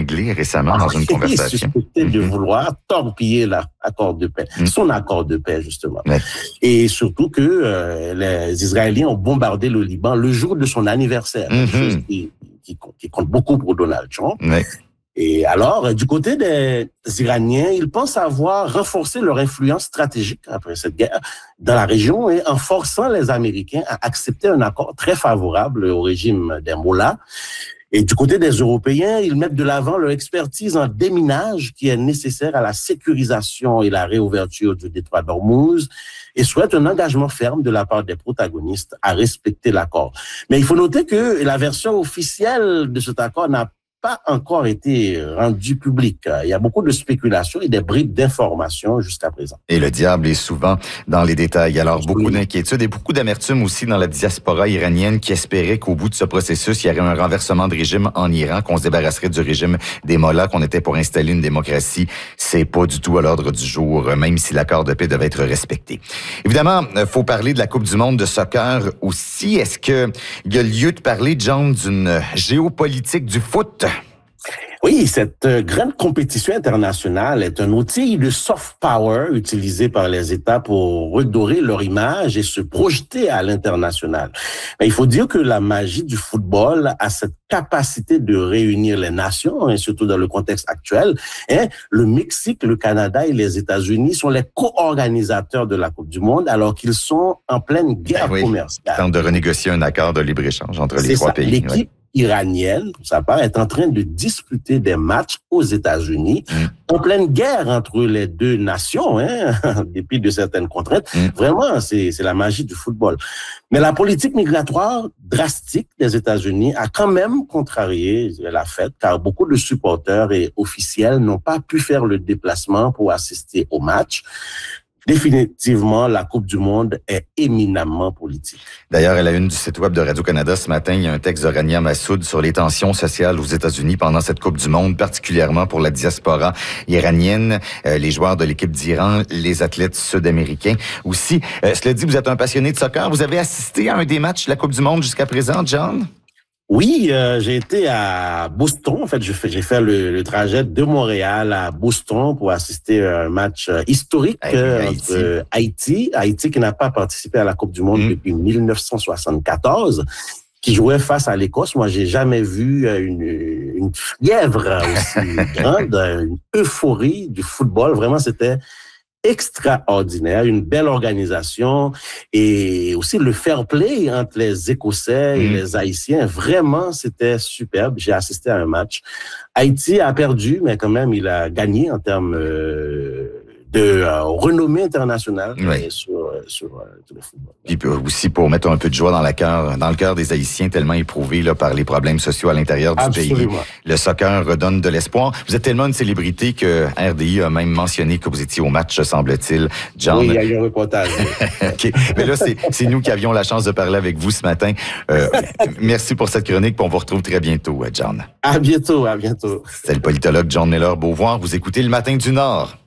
épinglé récemment dans une conversation. Il suspecté de vouloir torpiller l'accord de paix, son accord de paix, justement. Ouais. Et surtout que les Israéliens ont bombardé le Liban le jour de son anniversaire, chose qui compte beaucoup pour Donald Trump. Ouais. Et alors, du côté des Iraniens, ils pensent avoir renforcé leur influence stratégique après cette guerre dans la région et en forçant les Américains à accepter un accord très favorable au régime des Mollahs. Et du côté des Européens, ils mettent de l'avant leur expertise en déminage qui est nécessaire à la sécurisation et la réouverture du détroit d'Ormuz et souhaitent un engagement ferme de la part des protagonistes à respecter l'accord. Mais il faut noter que la version officielle de cet accord n'a pas encore été rendu public. Il y a beaucoup de spéculations et des bribes d'informations jusqu'à présent. Et le diable est souvent dans les détails. Alors, beaucoup d'inquiétudes et beaucoup d'amertume aussi dans la diaspora iranienne qui espérait qu'au bout de ce processus, il y aurait un renversement de régime en Iran, qu'on se débarrasserait du régime des Mollahs, qu'on était pour installer une démocratie. C'est pas du tout à l'ordre du jour, même si l'accord de paix devait être respecté. Évidemment, faut parler de la Coupe du monde de soccer aussi. Est-ce qu'il y a lieu de parler, John, d'une géopolitique du foot? Oui, cette grande compétition internationale est un outil de soft power utilisé par les États pour redorer leur image et se projeter à l'international. Mais il faut dire que la magie du football a cette capacité de réunir les nations, et surtout dans le contexte actuel. Le Mexique, le Canada et les États-Unis sont les co-organisateurs de la Coupe du monde alors qu'ils sont en pleine guerre commerciale. Ils tentent de renégocier un accord de libre-échange entre les trois pays. L'équipe iranienne, pour sa part, est en train de disputer des matchs aux États-Unis, en pleine guerre entre les deux nations, en dépit de certaines contraintes. Vraiment, c'est la magie du football. Mais la politique migratoire drastique des États-Unis a quand même contrarié la fête, car beaucoup de supporters et officiels n'ont pas pu faire le déplacement pour assister au match. Définitivement, la Coupe du monde est éminemment politique. D'ailleurs, à la une du site web de Radio-Canada ce matin, il y a un texte de Rania Massoud sur les tensions sociales aux États-Unis pendant cette Coupe du monde, particulièrement pour la diaspora iranienne, les joueurs de l'équipe d'Iran, les athlètes sud-américains aussi. Cela dit, vous êtes un passionné de soccer. Vous avez assisté à un des matchs de la Coupe du monde jusqu'à présent, John? Oui, j'ai été à Boston. En fait, j'ai fait le trajet de Montréal à Boston pour assister à un match historique entre Haïti qui n'a pas participé à la Coupe du monde depuis 1974, qui jouait face à l'Écosse. Moi, j'ai jamais vu une fièvre aussi grande, une euphorie du football. Vraiment, c'était extraordinaire, une belle organisation et aussi le fair play entre les Écossais et les Haïtiens. Vraiment, c'était superbe. J'ai assisté à un match. Haïti a perdu, mais quand même, il a gagné en termes de renommée internationale sur le football. Puis aussi pour mettre un peu de joie dans le cœur des Haïtiens tellement éprouvés là, par les problèmes sociaux à l'intérieur du pays. Le soccer redonne de l'espoir. Vous êtes tellement une célébrité que RDI a même mentionné que vous étiez au match, semble-t-il. John. Oui, il y a eu un reportage. OK. Mais là, c'est nous qui avions la chance de parler avec vous ce matin. Merci pour cette chronique, puis on vous retrouve très bientôt, John. À bientôt. C'est le politologue John Miller-Beauvoir. Vous écoutez Le Matin du Nord.